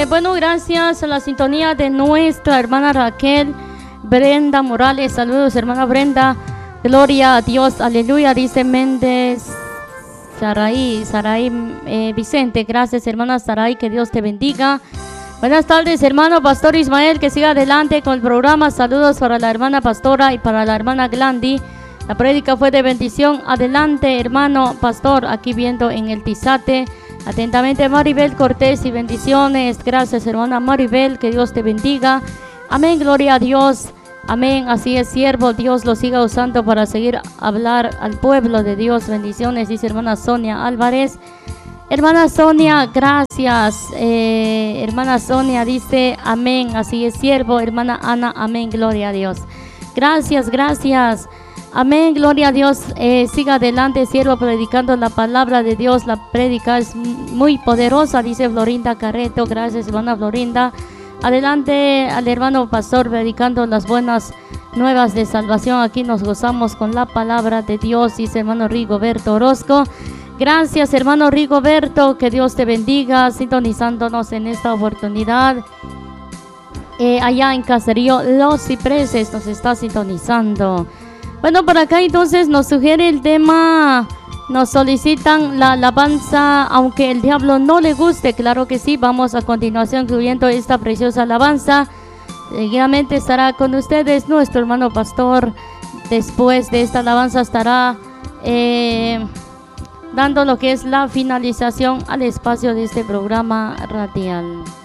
Bueno, gracias a la sintonía de nuestra hermana Raquel Brenda Morales. Saludos, hermana Brenda. Gloria a Dios, aleluya. Dice Méndez Saray Vicente. Gracias, hermana Saray, que Dios te bendiga. Buenas tardes, hermano Pastor Ismael, que siga adelante con el programa. Saludos para la hermana Pastora y para la hermana Glandi. La prédica fue de bendición. Adelante, hermano Pastor, aquí viendo en el Tizate. Atentamente, Maribel Cortés, y bendiciones. Gracias, hermana Maribel, que Dios te bendiga. Amén, gloria a Dios. Amén, así es, siervo. Dios lo siga usando para seguir hablar al pueblo de Dios. Bendiciones, dice hermana Sonia Álvarez. Hermana Sonia, gracias. Hermana Sonia dice amén, así es, siervo. Hermana Ana, amén, gloria a Dios. Gracias, gracias. Amén, gloria a Dios. Siga adelante, siervo, predicando la palabra de Dios. La prédica es muy poderosa, dice Florinda Carreto. Gracias, hermana Florinda. Adelante al hermano pastor, predicando las buenas nuevas de salvación. Aquí nos gozamos con la palabra de Dios, dice hermano Rigoberto Orozco. Gracias, hermano Rigoberto, que Dios te bendiga, sintonizándonos en esta oportunidad. Allá en Caserío Los Cipreses nos está sintonizando. Bueno, por acá entonces nos sugiere el tema, nos solicitan la alabanza, aunque el diablo no le guste. Claro que sí, vamos a continuación incluyendo esta preciosa alabanza. Seguidamente estará con ustedes nuestro hermano pastor. Después de esta alabanza estará dando lo que es la finalización al espacio de este programa radial.